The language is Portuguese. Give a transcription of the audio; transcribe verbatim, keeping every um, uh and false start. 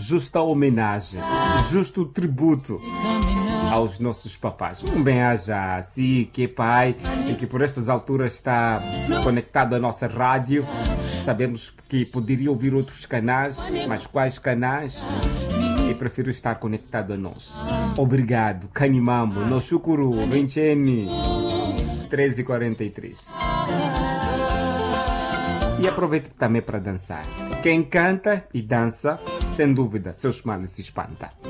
justa homenagem, justo tributo aos nossos papás. Um bem-aja a si, que é pai e que por estas alturas está conectado à nossa rádio. Sabemos que poderia ouvir outros canais, mas quais canais? E prefiro estar conectado a nós. Obrigado, Kanimambo, no Shukuru, Vincheni, treze e quarenta e três. E aproveito também para dançar. Quem canta e dança, sem dúvida, seus males se espanta.